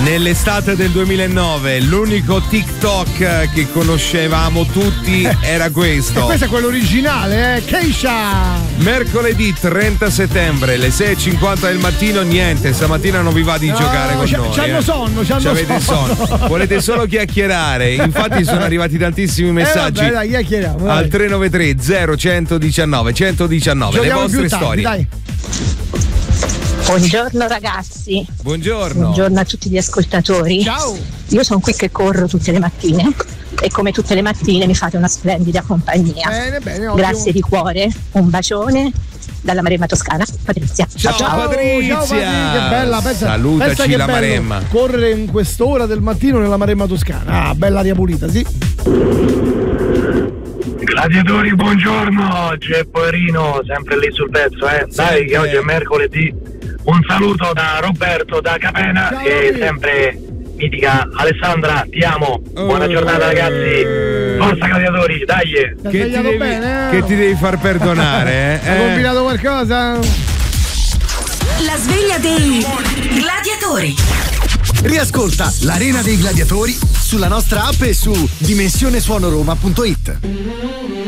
Nell'estate del 2009 l'unico TikTok che conoscevamo tutti era questo. E questo è quello originale, Keisha. Mercoledì 30 settembre, le 6:50 del mattino, niente, stamattina non vi va di giocare con noi. C'hanno sonno, Avete sonno. Volete solo chiacchierare. Infatti sono arrivati tantissimi messaggi. Vabbè, dai, chiacchieriamo. Al 393 0119 119. Giochiamo le vostre tardi, storie. dai. Buongiorno ragazzi. Buongiorno. Buongiorno a tutti gli ascoltatori. Ciao. Io sono qui che corro tutte le mattine e come tutte le mattine mi fate una splendida compagnia. Bene, grazie di cuore, un bacione dalla Maremma Toscana, Patrizia. Ciao, Patrizia. Ciao, che bella, salutaci pensa che la bello Maremma. correre in quest'ora del mattino nella Maremma Toscana. Ah, bella aria pulita, sì. Gladiatori, buongiorno, Gepperino, sempre lì sul pezzo, Dai che oggi è mercoledì. Un saluto da Roberto da Capena. Ciao, e sempre mitica Alessandra, ti amo. Buona giornata ragazzi. Forza gladiatori, dai. Che ti devi far perdonare, Hai combinato qualcosa? La sveglia dei gladiatori. Riascolta l'Arena dei Gladiatori sulla nostra app e su dimensionesuonoroma.it.